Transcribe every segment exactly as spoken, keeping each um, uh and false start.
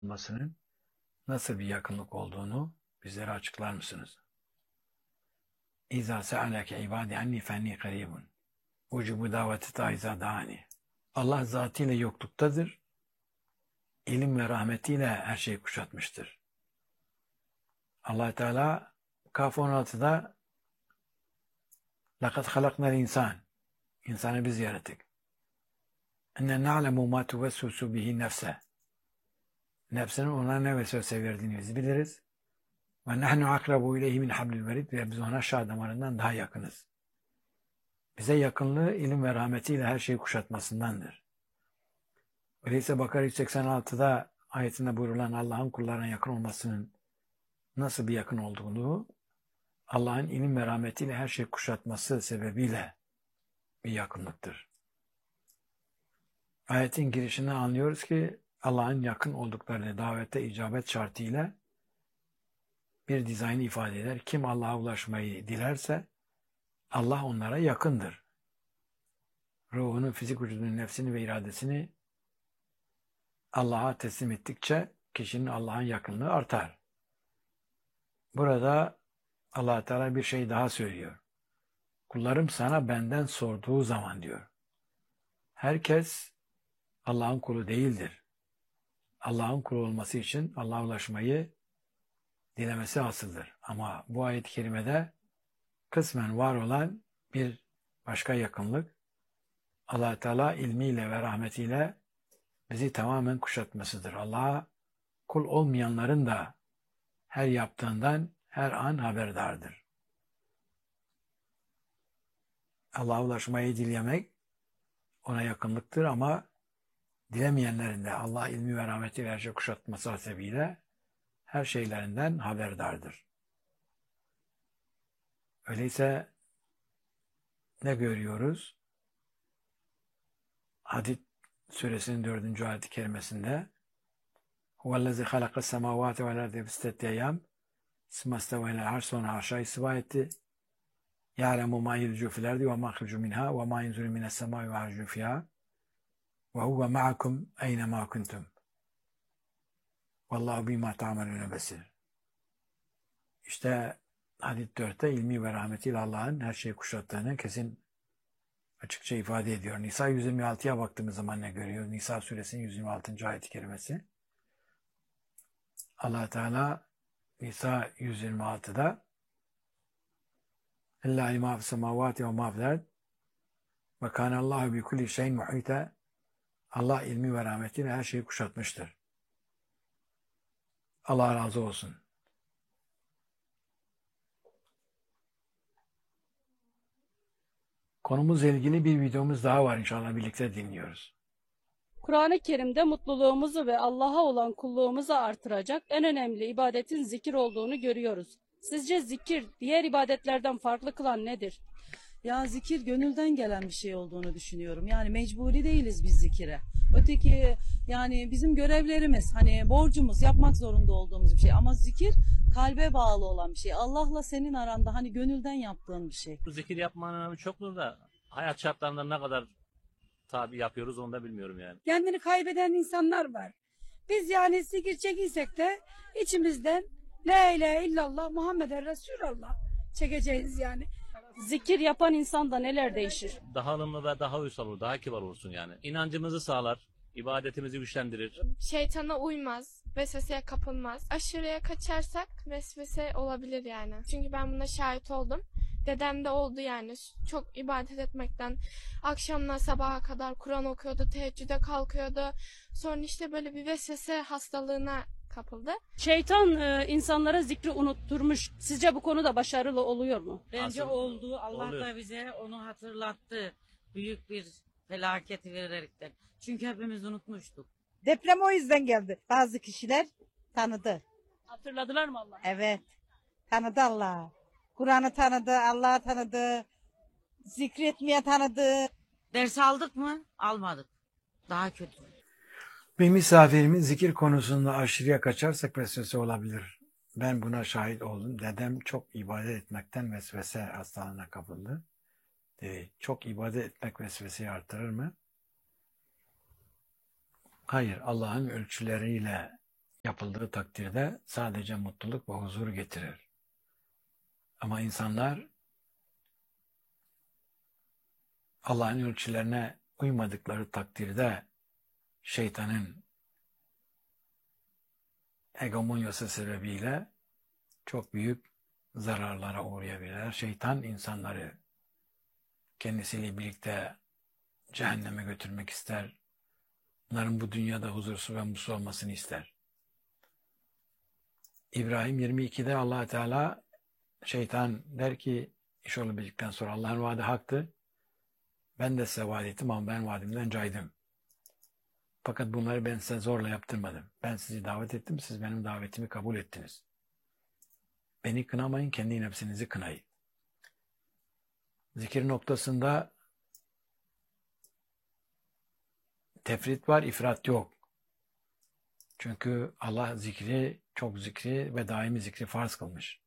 olmasının nasıl bir yakınlık olduğunu bizlere açıklar mısınız? İzâ se'aleke ibâdi anni fenni karîbun. Ucubu daveti taiza dâni. Allah zatıyla yokluktadır. İlim ve rahmetiyle her şeyi kuşatmıştır. Allah Teala Kaf on altıda لَقَدْ خَلَقْنَا الْاِنْسَانِ İnsanı biz yarattık. اَنَّا نَعْلَمُ مَا تُوَسُّسُ بِهِ نَفْسَهِ Nefsinin ona ne vesvese verdiğini biz biliriz. وَنَحْنُ عَقْرَبُ اِلَيْهِ مِنْ حَبْلِ الْوَرِيدِ Ve biz ona şah damarından daha yakınız. Bize yakınlığı ilim ve rahmetiyle her şeyi kuşatmasındandır. Öyleyse Bakara yüz seksen altıda ayetinde buyurulan Allah'ın kullarına yakın olmasının nasıl bir yakın olduğunu, Allah'ın ilim ve rahmetiyle her şeyi kuşatması sebebiyle bir yakınlıktır. Ayetin girişinden anlıyoruz ki Allah'ın yakın olduklarını davete icabet şartıyla bir dizaynı ifade eder. Kim Allah'a ulaşmayı dilerse Allah onlara yakındır. Ruhunu, fizik vücudunu, nefsini ve iradesini Allah'a teslim ettikçe kişinin Allah'ın yakınlığı artar. Burada Allah Teala bir şey daha söylüyor. Kullarım sana benden sorduğu zaman diyor. Herkes Allah'ın kulu değildir. Allah'ın kulu olması için Allah'a ulaşmayı dilemesi asıldır. Ama bu ayet-i kerimede kısmen var olan bir başka yakınlık, Allah Teala ilmiyle ve rahmetiyle bizi tamamen kuşatmasıdır. Allah'a kul olmayanların da her yaptığından her an haberdardır. Allah'a ulaşmayı dilemek ona yakınlıktır ama dilemeyenlerin de Allah ilmi ve rahmetiyle her şeyi kuşatması hasebiyle her şeylerinden haberdardır. Öyleyse ne görüyoruz? Hadid suresinin dördüncü ayet-i kerimesinde huvellezî halakas semâvâti vel ardı fi sitteti eyyâm sümme istevâ ilel arş sonra aşağı istiva etti. Ya'lemu mâ yelcu fil ardı ve mâ yahrucu minhâ ve mâ yenzulu mines semâi ve ya'rucu fîhâ ve huve ma'akum eynemâ kuntum. Vallahu bîmâ ta'melûne besîr. İşte Hadid dörtte ilmi ve rahmetiyle Allah'ın her şeyi kuşattığını kesin açıkça ifade ediyor. Nisa yüz yirmi altıya baktığımız zaman ne görüyoruz? Nisa suresinin yüz yirmi altıncı ayet-i kerimesi. Allah Teala Nisa yüz yirmi altıda Lillahi mâ fis semâvâti ve mâ fil ard ve kânallâhu bi kulli şeyin muhîte. Allah ilmi ve rahmetiyle her şeyi kuşatmıştır. Allah razı olsun. Konumuzla ilgili bir videomuz daha var, inşallah birlikte dinliyoruz. Kur'an-ı Kerim'de mutluluğumuzu ve Allah'a olan kulluğumuzu artıracak en önemli ibadetin zikir olduğunu görüyoruz. Sizce zikir diğer ibadetlerden farklı kılan nedir? Ya zikir gönülden gelen bir şey olduğunu düşünüyorum. Yani mecburi değiliz biz zikire. Öteki yani bizim görevlerimiz, hani borcumuz, yapmak zorunda olduğumuz bir şey. Ama zikir kalbe bağlı olan bir şey. Allah'la senin aranda hani gönülden yaptığın bir şey. Bu zikir yapmanın önemi çoktur da hayat şartlarında ne kadar tabi yapıyoruz onu da bilmiyorum yani. Kendini kaybeden insanlar var. Biz yani zikir çekiysek de içimizden La ilahe illallah Muhammeden Resulallah çekeceğiz yani. Zikir yapan insanda neler değişir? Daha ılımlı ve daha uysal olur, daha kibar olursun yani. İnancımızı sağlar, ibadetimizi güçlendirir. Şeytana uymaz, vesveseye kapılmaz. Aşırıya kaçarsak vesvese olabilir yani. Çünkü ben buna şahit oldum. Dedem de oldu yani. Çok ibadet etmekten akşamdan sabaha kadar Kur'an okuyordu, teheccüde kalkıyordu. Sonra işte böyle bir vesvese hastalığına kapıldı. Şeytan e, insanlara zikri unutturmuş. Sizce bu konuda başarılı oluyor mu? Bence Asıl- oldu. Allah oluyor. da bize onu hatırlattı. Büyük bir felaketi vererekten. Çünkü hepimiz unutmuştuk. Deprem o yüzden geldi. Bazı kişiler tanıdı. Hatırladılar mı Allah'ı? Evet. Tanıdı Allah'ı. Kur'an'ı tanıdı, Allah'ı tanıdı. Zikretmeye tanıdı. Ders aldık mı? Almadık. Daha kötü. Bir misafirimin zikir konusunda aşırıya kaçarsak vesvese olabilir. Ben buna şahit oldum. Dedem çok ibadet etmekten vesvese hastalığına kapıldı. Ee, çok ibadet etmek vesveseyi artırır mı? Hayır, Allah'ın ölçüleriyle yapıldığı takdirde sadece mutluluk ve huzur getirir. Ama insanlar Allah'ın ölçülerine uymadıkları takdirde şeytanın hegemonyası sebebiyle çok büyük zararlara uğrayabilirler. Şeytan insanları kendisiyle birlikte cehenneme götürmek ister. Onların bu dünyada huzursuz ve mutsuz olmasını ister. İbrahim yirmi ikide Allah Teala şeytan der ki iş olabildikten sonra Allah'ın vaadi haktı. Ben de size vaat ettim ama ben vaadimden caydım. Fakat bunları ben size zorla yaptırmadım. Ben sizi davet ettim, siz benim davetimi kabul ettiniz. Beni kınamayın, kendi nefsinizi kınayın. Zikir noktasında tefrit var, ifrat yok. Çünkü Allah zikri, çok zikri ve daimi zikri farz kılmış.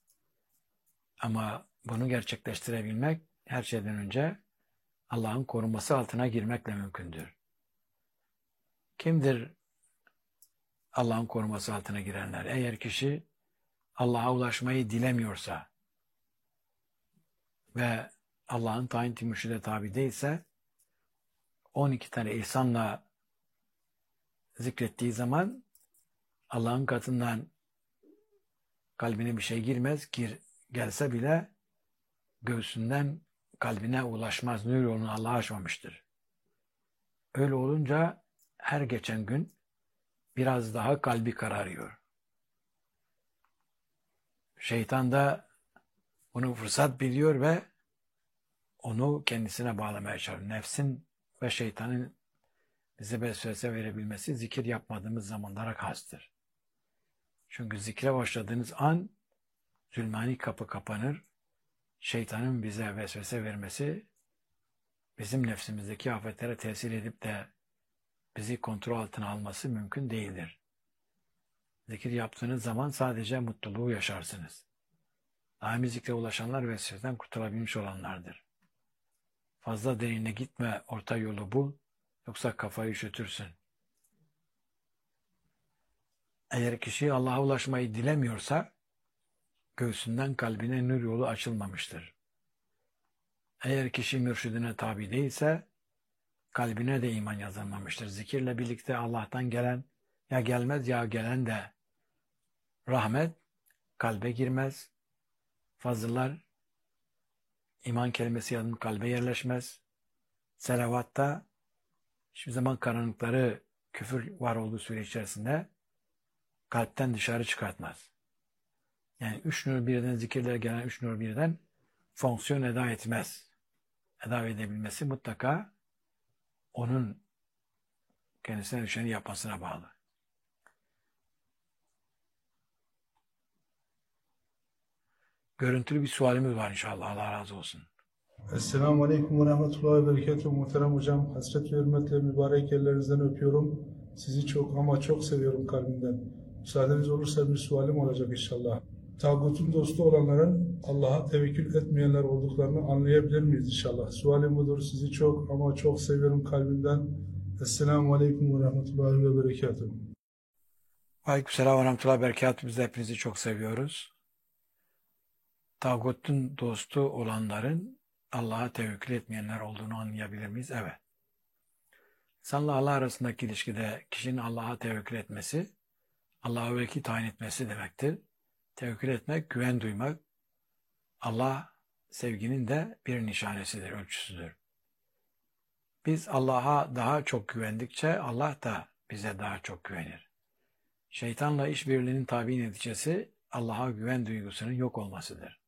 Ama bunu gerçekleştirebilmek her şeyden önce Allah'ın koruması altına girmekle mümkündür. Kimdir Allah'ın koruması altına girenler? Eğer kişi Allah'a ulaşmayı dilemiyorsa ve Allah'ın tayin-i mürşide tabi değilse on iki tane ihsanla zikrettiği zaman Allah'ın katından kalbine bir şey girmez. Gir, gelse bile göğsünden kalbine ulaşmaz. Nur yolunu Allah'a açmamıştır. Öyle olunca her geçen gün biraz daha kalbi kararıyor. Şeytan da bunu fırsat biliyor ve onu kendisine bağlamaya çalışıyor. Nefsin ve şeytanın bize vesvese verebilmesi zikir yapmadığımız zamanlara hastır. Çünkü zikre başladığınız an zulmani kapı kapanır. Şeytanın bize vesvese vermesi bizim nefsimizdeki afetlere tesir edip de bizi kontrol altına alması mümkün değildir. Zikir yaptığınız zaman sadece mutluluğu yaşarsınız. Daimi zikre ulaşanlar vesveseden kurtulabilmiş olanlardır. Fazla derine gitme, orta yolu bul, yoksa kafayı üşütürsün. Eğer kişi Allah'a ulaşmayı dilemiyorsa, göğsünden kalbine nur yolu açılmamıştır. Eğer kişi mürşidine tabi değilse, kalbine de iman yazılmamıştır. Zikirle birlikte Allah'tan gelen, ya gelmez ya gelen de rahmet kalbe girmez. Fazıllar, iman kelimesi yazılmış kalbe yerleşmez. Selavatta hiçbir zaman karanlıkları, küfür var olduğu süre içerisinde kalpten dışarı çıkartmaz. Yani üç nur birden, zikirlere gelen üç nur birden fonksiyon eda etmez. Eda edebilmesi mutlaka onun kendisine düşeni yapmasına bağlı. Görüntülü bir sualimiz var inşallah. Allah razı olsun. Esselamu Aleyküm ve Rahmetullahi ve Berekatuhu. Muhterem hocam, hasret ve hürmetle mübarek ellerinizden öpüyorum. Sizi çok ama çok seviyorum kalbimden. Müsaadeniz olursa bir sualim olacak inşallah. Tağutun dostu olanların Allah'a tevekkül etmeyenler olduklarını anlayabilir miyiz inşallah? Sualim budur. Sizi çok ama çok seviyorum kalbimden. Esselamu Aleyküm ve Rahmetullahi ve Berekatuhu. Aleykümselam ve Rahmetullahi ve Berekatuhu. Biz de hepinizi çok seviyoruz. Tağutun dostu olanların Allah'a tevekkül etmeyenler olduğunu anlayabilir miyiz? Evet. İnsanla Allah arasındaki ilişkide kişinin Allah'a tevekkül etmesi, Allah'a vekil tayin etmesi demektir. Tevekkül etmek, güven duymak, Allah sevginin de bir nişanesidir, ölçüsüdür. Biz Allah'a daha çok güvendikçe Allah da bize daha çok güvenir. Şeytanla işbirliğinin tabi neticesi Allah'a güven duygusunun yok olmasıdır.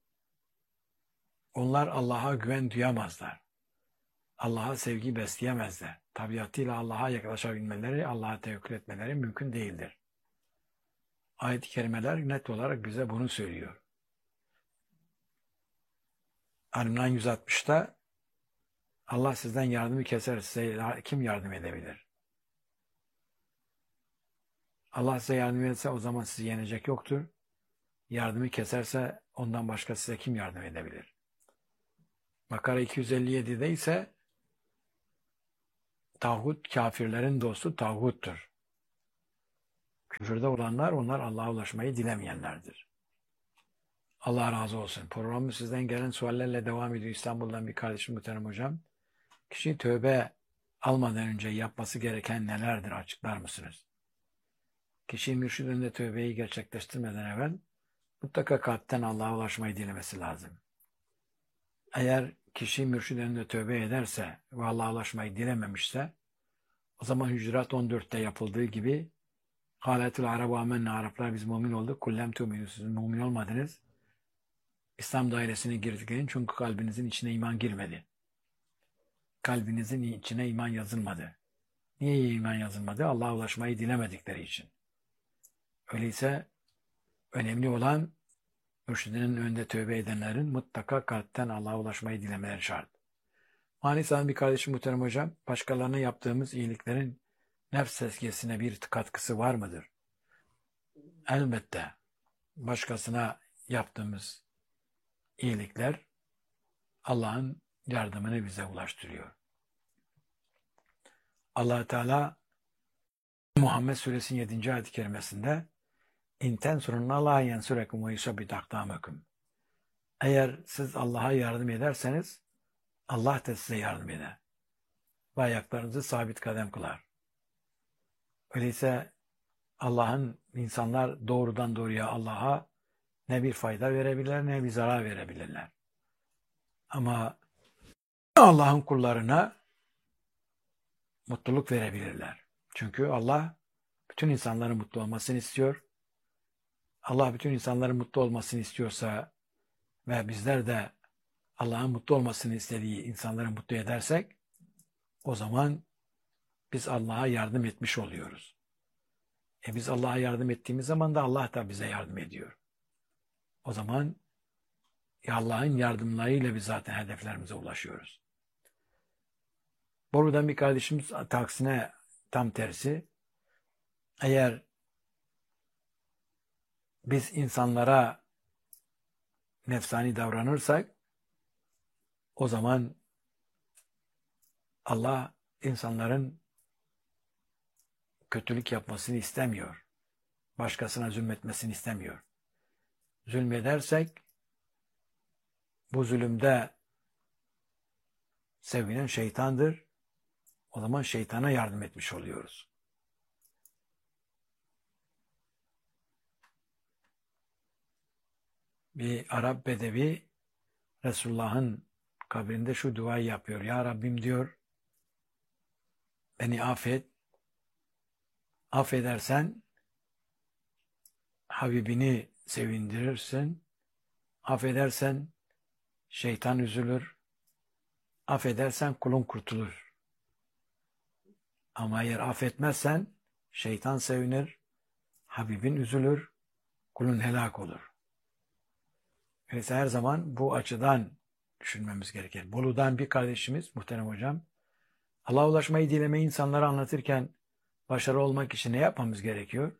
Onlar Allah'a güven duyamazlar. Allah'a sevgi besleyemezler. Tabiatıyla Allah'a yaklaşabilmeleri, Allah'a tevekkül etmeleri mümkün değildir. Ayet-i kerimeler net olarak bize bunu söylüyor. Al-İmran yüz altmışta Allah sizden yardımı keser, size kim yardım edebilir? Allah size yardım etse o zaman sizi yenecek yoktur. Yardımı keserse ondan başka size kim yardım edebilir? Bakara iki yüz elli yedide ise tağut, kafirlerin dostu tağuttur. Küfürde olanlar, onlar Allah'a ulaşmayı dilemeyenlerdir. Allah razı olsun. Programı sizden gelen suallerle devam ediyor. İstanbul'dan bir kardeşim, muhterem hocam. Kişi tövbe almadan önce yapması gereken nelerdir, açıklar mısınız? Kişi mürşid önünde tövbeyi gerçekleştirmeden evvel mutlaka kalpten Allah'a ulaşmayı dilemesi lazım. Eğer kişi mürşid önünde tövbe ederse ve Allah'a ulaşmayı dilememişse, o zaman Hücurat on dörtte yapıldığı gibi Hâletul Arabu amennâ, Araplar biz mümin olduk. Kullem tu'minû, siz mümin olmadınız. İslam dairesine girdiklerin çünkü kalbinizin içine iman girmedi. Kalbinizin içine iman yazılmadı. Niye iman yazılmadı? Allah'a ulaşmayı dilemedikleri için. Öyleyse önemli olan mürşidinin önünde tövbe edenlerin mutlaka kalpten Allah'a ulaşmayı dilemeleri şart. Manisa'nın bir kardeşim, muhterem hocam, başkalarına yaptığımız iyiliklerin nefs tezkiyesine bir katkısı var mıdır? Elbette başkasına yaptığımız iyilikler Allah'ın yardımını bize ulaştırıyor. Allah Teala Muhammed Suresinin yedinci ayet-i kerimesinde İnten surun Allah yensurekum ve yusabbit akdamakum. Eğer siz Allah'a yardım ederseniz Allah da size yardım eder ve ayaklarınızı sabit kadem kılar. Öyleyse Allah'ın, insanlar doğrudan doğruya Allah'a ne bir fayda verebilirler ne bir zarar verebilirler. Ama Allah'ın kullarına mutluluk verebilirler. Çünkü Allah bütün insanların mutlu olmasını istiyor. Allah bütün insanların mutlu olmasını istiyorsa ve bizler de Allah'ın mutlu olmasını istediği insanları mutlu edersek, o zaman biz Allah'a yardım etmiş oluyoruz. E biz Allah'a yardım ettiğimiz zaman da Allah da bize yardım ediyor. O zaman Allah'ın yardımlarıyla biz zaten hedeflerimize ulaşıyoruz. Buradan bir kardeşimiz taksine tam tersi. Eğer biz insanlara nefsani davranırsak, o zaman Allah insanların kötülük yapmasını istemiyor. Başkasına zulmetmesini istemiyor. Zulmedersek, bu zulümde sevinen şeytandır. O zaman şeytana yardım etmiş oluyoruz. Bir Arap bedevi Resulullah'ın kabrinde şu duayı yapıyor. Ya Rabbim diyor, beni affet. Affedersen Habibini sevindirirsin. Affedersen şeytan üzülür. Affedersen kulun kurtulur. Ama eğer affetmezsen şeytan sevinir, Habibin üzülür, kulun helak olur. Öyleyse her zaman bu açıdan düşünmemiz gerekir. Bolu'dan bir kardeşimiz, muhterem hocam, Allah'a ulaşmayı dilemeyi insanlara anlatırken başarılı olmak için ne yapmamız gerekiyor?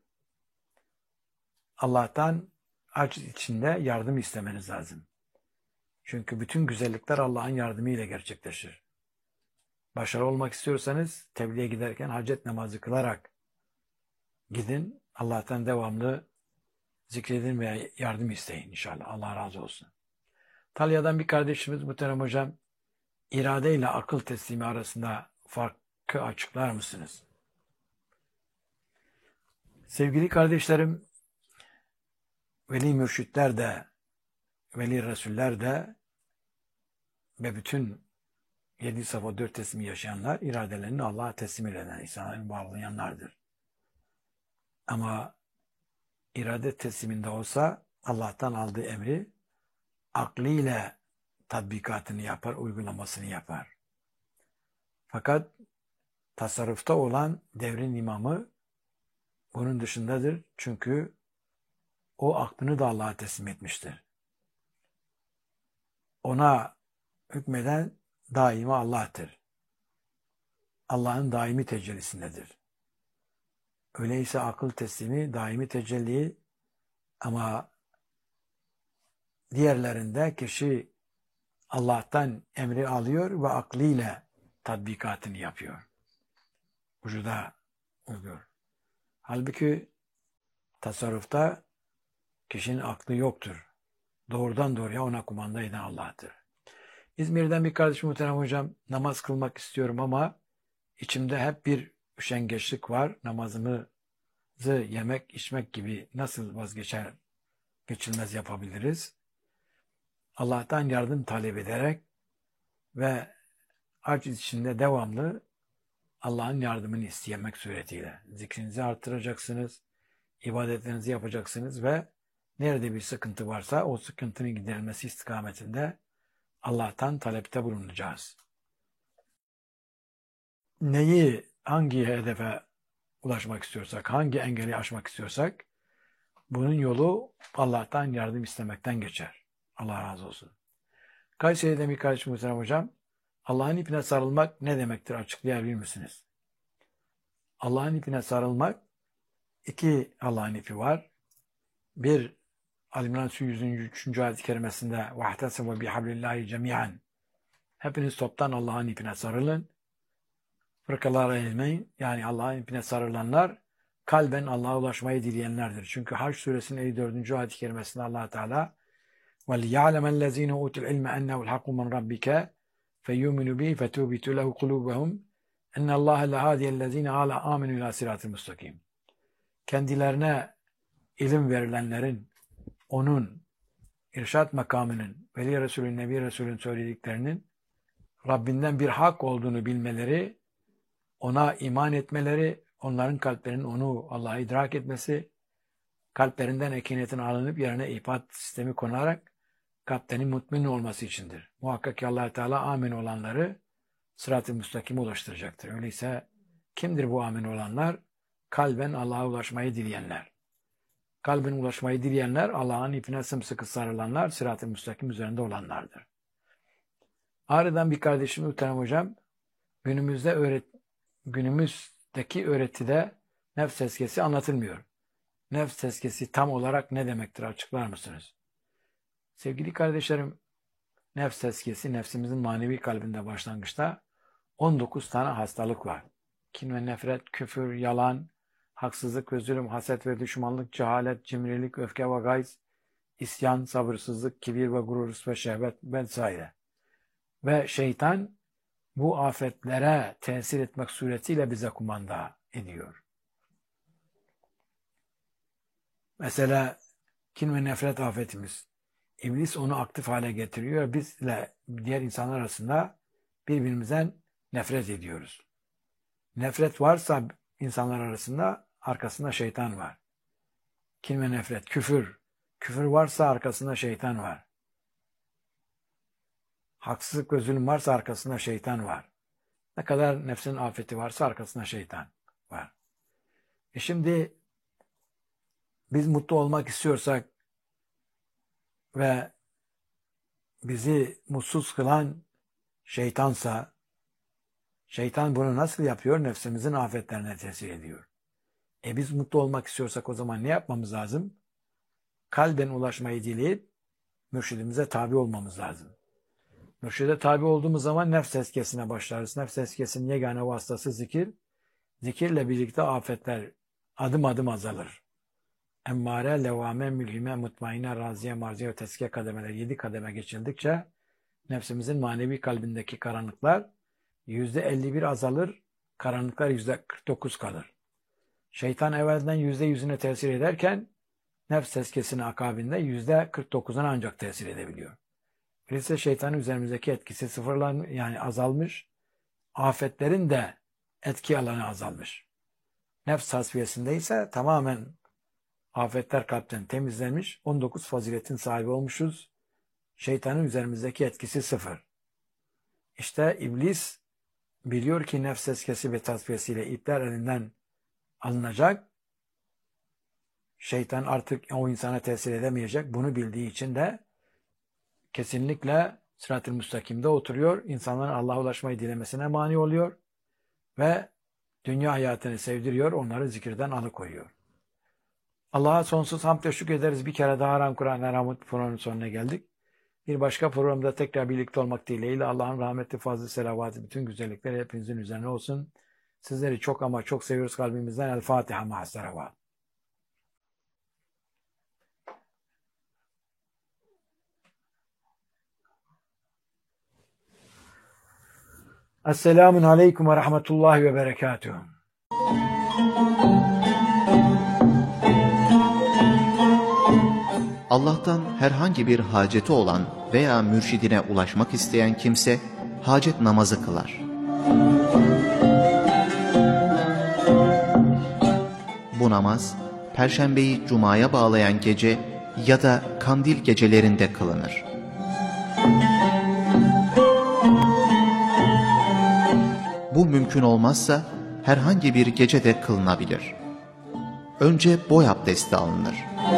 Allah'tan aciz içinde yardım istemeniz lazım. Çünkü bütün güzellikler Allah'ın yardımıyla gerçekleşir. Başarılı olmak istiyorsanız tebliğe giderken hacet namazı kılarak gidin. Allah'tan devamlı zikredin veya yardım isteyin inşallah. Allah razı olsun. Talya'dan bir kardeşimiz, muhterem hocam, irade ile akıl teslimi arasında farkı açıklar mısınız? Sevgili kardeşlerim, veli mürşitler de, veli resuller de ve bütün yedi safa dört teslimi yaşayanlar iradelerini Allah'a teslim eden insanların bağlayanlardır. Ama irade tesliminde olsa Allah'tan aldığı emri aklıyla tatbikatını yapar, uygulamasını yapar. Fakat tasarrufta olan devrin imamı bunun dışındadır. Çünkü o aklını da Allah'a teslim etmiştir. Ona hükmeden daima Allah'tır. Allah'ın daimi tecellisindedir. Öyleyse akıl teslimi daimi tecelli, ama diğerlerinde kişi Allah'tan emri alıyor ve aklıyla tatbikatını yapıyor. Vücuda uyuyor. Halbuki Tasarrufta kişinin aklı yoktur. Doğrudan doğruya ona kumanda eden Allah'tır. İzmir'den bir kardeşim, muhterem hocam, namaz kılmak istiyorum ama içimde hep bir üşengeçlik var. Namazımızı yemek, içmek gibi nasıl vazgeçer, geçilmez yapabiliriz? Allah'tan yardım talep ederek ve aciz içinde devamlı Allah'ın yardımını istemek suretiyle zikrinizi artıracaksınız, ibadetlerinizi yapacaksınız ve nerede bir sıkıntı varsa o sıkıntının giderilmesi istikametinde Allah'tan talepte bulunacağız. Neyi, hangi hedefe ulaşmak istiyorsak, hangi engeli aşmak istiyorsak bunun yolu Allah'tan yardım istemekten geçer. Allah razı olsun. Kayseri'de bir kardeşim, muhterem hocam, Allah'ın ipine sarılmak ne demektir, açıklayabilir misiniz? Allah'ın ipine sarılmak, iki Allah'ın ipi var. Bir, Al-İmran yüzüncü. üçüncü ayet-i kerimesinde وَاَحْتَسِمُوا بِحَبْلِ اللّٰهِ جَمِيعًا hepiniz toptan Allah'ın ipine sarılın. Fırkalara eğilmeyin. Yani Allah'ın ipine sarılanlar kalben Allah'a ulaşmayı dileyenlerdir. Çünkü Hac suresinin elli dördüncü ayet-i kerimesinde Allah Teala وَلِيَعْلَمَ الَّذ۪ينَ اُوتُوا الْعِلْمَ اَنَّهُ الْحَقُّ مِنْ رَبِّكَ فَيُؤْمِنُوا بِهِ فَتُوبِتُ لَهُ قُلُوبَهُمْ اَنَّ اللّٰهَ لَهَادِيَ الَّذ۪ينَ آمَنُوا اِلٰى صِرَاطِ الْمُسْتَقِيمِ kendilerine ilim verilenlerin, onun irşat makamının, Veli Resulü, Nebi Resulü'nün söylediklerinin Rabbinden bir hak olduğunu bilmeleri, ona iman etmeleri, onların kalplerinin onu Allah'a idrak etmesi, kalplerinden ekiniyetin alınıp yerine ipat sistemi konarak kalplerinin mutmain olması içindir. Muhakkak ki Allah Teala amin olanları sırat-ı müstakime ulaştıracaktır. Öyleyse kimdir bu amin olanlar? Kalben Allah'a ulaşmayı dileyenler. Kalben ulaşmayı dileyenler, Allah'ın ipine sımsıkı sarılanlar, sırat-ı müstakim üzerinde olanlardır. Ağrı'dan bir kardeşim, muhterem hocam, günümüzde öğret günümüzdeki öğretide nefs tezkiyesi anlatılmıyor. Nefs tezkiyesi tam olarak ne demektir, açıklar mısınız? Sevgili kardeşlerim, nefs tezkiyesi nefsimizin manevi kalbinde başlangıçta on dokuz tane hastalık var. Kin ve nefret, küfür, yalan, haksızlık ve zulüm, haset ve düşmanlık, cehalet, cimrilik, öfke ve gayz, isyan, sabırsızlık, kibir ve gurur ve şehvet vesaire. Ve şeytan bu afetlere tesir etmek suretiyle bize kumanda ediyor. Mesela kin ve nefret afetimiz. İblis onu aktif hale getiriyor. Bizle diğer insanlar arasında birbirimizden nefret ediyoruz. Nefret varsa insanlar arasında arkasında şeytan var. Kin ve nefret, küfür. Küfür varsa arkasında şeytan var. Haksızlık ve zulüm varsa arkasında şeytan var. Ne kadar nefsin afeti varsa arkasında şeytan var. E şimdi biz mutlu olmak istiyorsak ve bizi mutsuz kılan şeytansa, şeytan bunu nasıl yapıyor? Nefsimizin afetlerine tesir ediyor. E biz mutlu olmak istiyorsak o zaman ne yapmamız lazım? Kalben ulaşmayı dileyip mürşidimize tabi olmamız lazım. Mürşide tabi olduğumuz zaman nefs tezkiyesine başlarız. Nefs tezkiyesinin yegane vasıtası zikir. Zikirle birlikte afetler adım adım azalır. Emmare, levame, mülhime, mutmaine, raziye, marziye ve tezkiye kademeleri yedi kademe geçildikçe nefsimizin manevi kalbindeki karanlıklar yüzde elli bir azalır, karanlıklar yüzde kırk dokuz kalır. Şeytan evvelden yüzde yüzüne tesir ederken nefs tezkiyesinin akabinde yüzde kırk dokuzuna ancak tesir edebiliyor. Öyleyse şeytanın üzerimizdeki etkisi sıfırlan, yani azalmış, afetlerin de etki alanı azalmış. Nefs tasfiyesinde ise tamamen afetler kalpten temizlenmiş, on dokuz faziletin sahibi olmuşuz. Şeytanın üzerimizdeki etkisi sıfır. İşte iblis biliyor ki nefs tezkiyesi ve tasfiyesiyle ipler elinden alınacak. Şeytan artık o insana tesir edemeyecek. Bunu bildiği için de kesinlikle sırat-ı müstakimde oturuyor. İnsanların Allah'a ulaşmayı dilemesine mani oluyor. Ve dünya hayatını sevdiriyor. Onları zikirden alıkoyuyor. Allah'a sonsuz hamd ve şükür ederiz. Bir kere daha Haram Kur'an Haramut programının sonuna geldik. Bir başka programda tekrar birlikte olmak dileğiyle Allah'ın rahmeti, fazlı, selavatı, bütün güzellikleri hepinizin üzerine olsun. Sizleri çok ama çok seviyoruz kalbimizden. El Fatiha ma'as salavat. Esselamun aleyküm ve rahmetullahi ve berekatuhu. Allah'tan herhangi bir haceti olan veya mürşidine ulaşmak isteyen kimse hacet namazı kılar. Bu namaz, Perşembeyi Cuma'ya bağlayan gece ya da kandil gecelerinde kılınır. Bu mümkün olmazsa herhangi bir gecede kılınabilir. Önce boy abdesti alınır.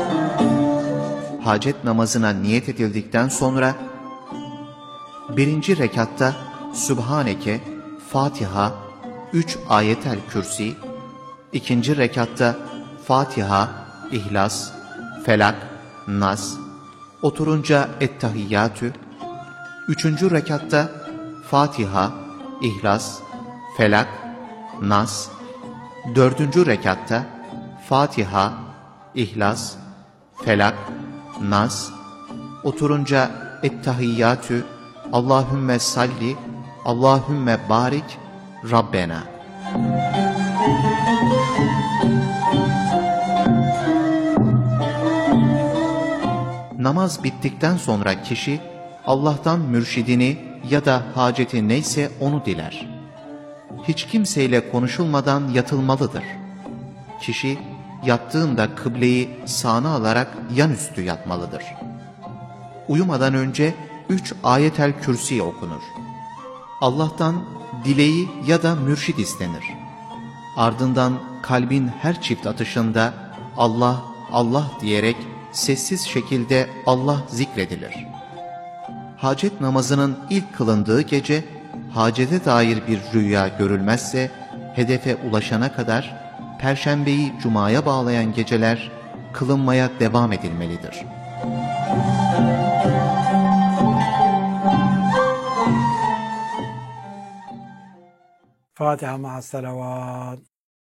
Hacet namazına niyet edildikten sonra birinci rekatta Sübhaneke, Fatiha, üç ayetel kürsi, ikinci rekatta Fatiha, İhlas, Felak, Nas, oturunca Ettehiyyatü, üçüncü rekatta Fatiha, İhlas, Felak, Nas, dördüncü rekatta Fatiha, İhlas, Felak, Nas, oturunca Ettehiyyatü, Allahümme salli, Allahümme barik, Rabbena. Namaz bittikten sonra kişi Allah'tan mürşidini ya da haceti neyse onu diler. Hiç kimseyle konuşulmadan yatılmalıdır. Kişi yattığında kıbleyi sağına alarak yanüstü yatmalıdır. Uyumadan önce üç ayetel kürsi okunur. Allah'tan dileği ya da mürşid istenir. Ardından kalbin her çift atışında Allah, Allah diyerek sessiz şekilde Allah zikredilir. Hacet namazının ilk kılındığı gece, hacete dair bir rüya görülmezse, hedefe ulaşana kadar Perşembeyi Cuma'ya bağlayan geceler kılınmaya devam edilmelidir. Fatiha ma'as salavat.